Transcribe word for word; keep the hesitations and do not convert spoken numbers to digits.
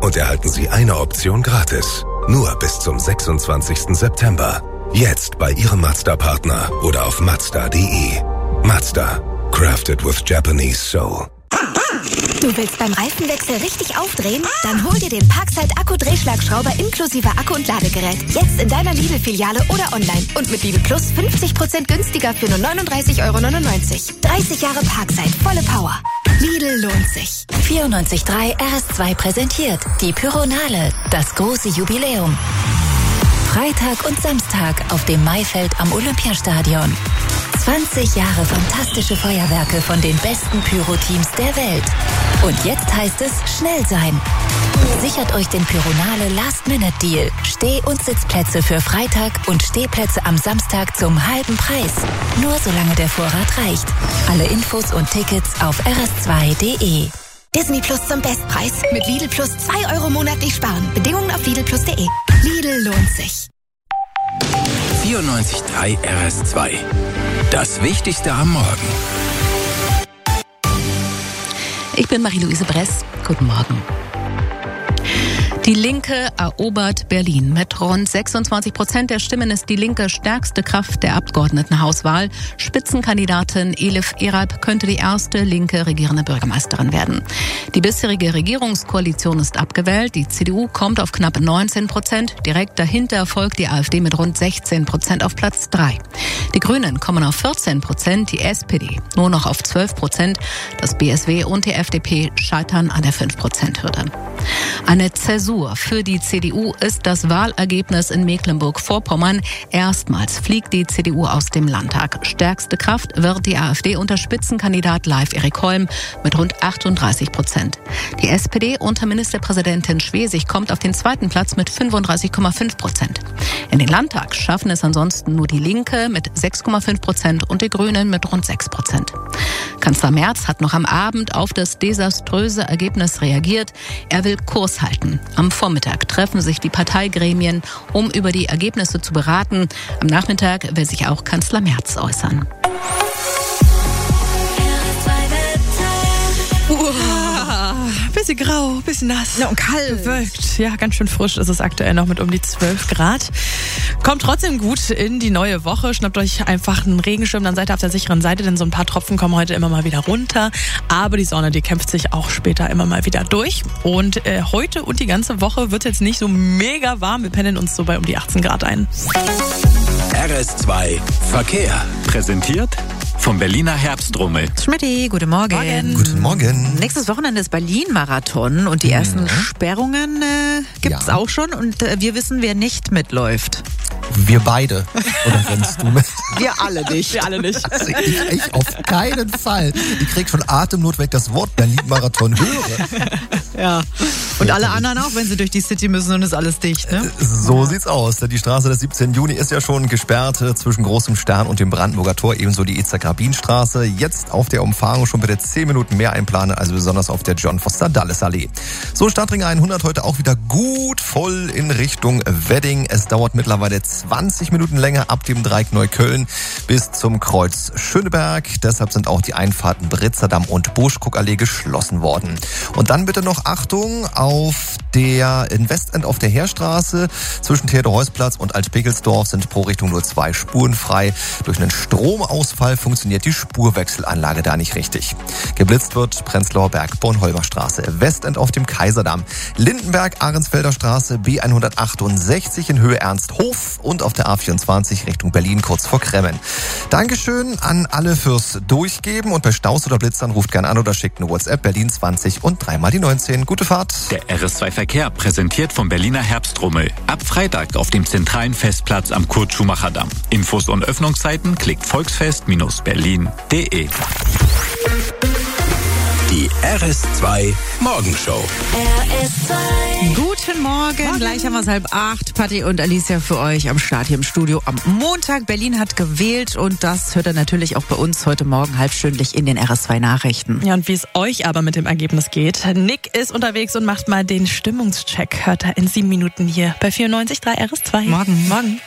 und erhalten Sie eine Option gratis. Nur bis zum sechsundzwanzigsten September. Jetzt bei Ihrem Mazda-Partner oder auf mazda punkt de. Mazda. Crafted with Japanese soul. Du willst beim Reifenwechsel richtig aufdrehen? Dann hol dir den Parkside Akku-Drehschlagschrauber inklusive Akku und Ladegerät. Jetzt in deiner Lidl-Filiale oder online. Und mit Lidl Plus fünfzig Prozent günstiger für nur neununddreißig Euro neunundneunzig. dreißig Jahre Parkside, volle Power. Lidl lohnt sich. vierundneunzig Komma drei R S zwei präsentiert die Pyronale, das große Jubiläum. Freitag und Samstag auf dem Maifeld am Olympiastadion. zwanzig Jahre fantastische Feuerwerke von den besten Pyro-Teams der Welt. Und jetzt heißt es schnell sein. Sichert euch den Pyronale Last-Minute-Deal. Steh- und Sitzplätze für Freitag und Stehplätze am Samstag zum halben Preis. Nur solange der Vorrat reicht. Alle Infos und Tickets auf r s zwei punkt de. Disney Plus zum Bestpreis. Mit Lidl Plus zwei Euro monatlich sparen. Bedingungen auf lidl plus punkt de. Lidl lohnt sich. vierundneunzig Komma drei R S zwei. Das Wichtigste am Morgen. Ich bin Marie-Louise Bress. Guten Morgen. Die Linke erobert Berlin. Mit rund sechsundzwanzig Prozent der Stimmen ist die Linke stärkste Kraft der Abgeordnetenhauswahl. Spitzenkandidatin Elif Eralp könnte die erste linke regierende Bürgermeisterin werden. Die bisherige Regierungskoalition ist abgewählt. Die C D U kommt auf knapp neunzehn Prozent. Direkt dahinter folgt die AfD mit rund sechzehn Prozent auf Platz drei. Die Grünen kommen auf vierzehn Prozent, die S P D nur noch auf zwölf Prozent. Das B S W und die F D P scheitern an der fünf Prozent Hürde. Eine Zäsur für die C D U ist das Wahlergebnis in Mecklenburg-Vorpommern. Erstmals fliegt die C D U aus dem Landtag. Stärkste Kraft wird die AfD unter Spitzenkandidat Leif Erik Holm mit rund achtunddreißig Prozent. Die S P D unter Ministerpräsidentin Schwesig kommt auf den zweiten Platz mit fünfunddreißig Komma fünf Prozent. In den Landtag schaffen es ansonsten nur die Linke mit sechs Komma fünf Prozent und die Grünen mit rund sechs Prozent. Kanzler Merz hat noch am Abend auf das desaströse Ergebnis reagiert. Er will Kurs halten. Am Vormittag treffen sich die Parteigremien, um über die Ergebnisse zu beraten. Am Nachmittag will sich auch Kanzler Merz äußern. Uah, bisschen grau, bisschen nass. Ja, und kalt. Bewölkt. Ja, ganz schön frisch ist es aktuell noch mit um die zwölf Grad. Kommt trotzdem gut in die neue Woche. Schnappt euch einfach einen Regenschirm, dann seid ihr auf der sicheren Seite, denn so ein paar Tropfen kommen heute immer mal wieder runter. Aber die Sonne, die kämpft sich auch später immer mal wieder durch. Und äh, heute und die ganze Woche wird es jetzt nicht so mega warm. Wir pendeln uns so bei um die achtzehn Grad ein. R S zwei Verkehr. Präsentiert vom Berliner Herbstrummel. Schmitty, guten Morgen. Morgen. Guten Morgen. Nächstes Wochenende ist Berlin-Marathon und die ersten mhm. Sperrungen äh, gibt es ja. auch schon und äh, wir wissen, wer nicht mitläuft. Wir beide. Oder rennst du mit? Wir alle nicht. Wir alle nicht. Also ich, ich auf keinen Fall. Ich krieg schon Atemnot, wenn ich das Wort Berlin-Marathon höre. Ja. Und alle anderen auch, wenn sie durch die City müssen und ist alles dicht, ne? So sieht's aus. Die Straße des siebzehnten Juni ist ja schon gesperrt zwischen Großem Stern und dem Brandenburger Tor, ebenso die Itzhak-Rabin-Straße. Jetzt auf der Umfahrung schon bitte zehn Minuten mehr einplanen, also besonders auf der John-Foster-Dulles-Allee. So, Stadtring hundert heute auch wieder gut voll in Richtung Wedding. Es dauert mittlerweile zwanzig Minuten länger ab dem Dreieck Neukölln bis zum Kreuz Schöneberg. Deshalb sind auch die Einfahrten Britzerdamm und Buschkuckallee geschlossen worden. Und dann bitte noch Achtung auf der in Westend auf der Heerstraße zwischen Theodor-Heuss-Platz und Alt-Pegelsdorf sind pro Richtung nur zwei Spuren frei. Durch einen Stromausfall funktioniert die Spurwechselanlage da nicht richtig. Geblitzt wird Prenzlauer Berg, Bornholmer Straße, Westend auf dem Kaiserdamm, Lindenberg, Ahrensfelder Straße, B hundertachtundsechzig in Höhe Ernsthof und auf der A vierundzwanzig Richtung Berlin kurz vor Kremmen. Dankeschön an alle fürs Durchgeben und bei Staus oder Blitzern ruft gerne an oder schickt eine WhatsApp Berlin zwanzig und dreimal die neunzehn. Gute Fahrt. Der R S zwei Verkehr präsentiert vom Berliner Herbstrummel. Ab Freitag auf dem zentralen Festplatz am Kurt-Schumacher-Damm. Infos und Öffnungszeiten klickt volksfest Bindestrich berlin punkt de. Die R S zwei Morgenshow. R S zwei. Guten Morgen. Morgen. Gleich haben wir es halb acht. Patti und Alicia für euch am Start hier im Studio am Montag. Berlin hat gewählt und das hört er natürlich auch bei uns heute Morgen halbstündlich in den R S zwei Nachrichten. Ja, und wie es euch aber mit dem Ergebnis geht. Nick ist unterwegs und macht mal den Stimmungscheck. Hört er in sieben Minuten hier bei vierundneunzig Komma drei R S zwei. Morgen. Morgen.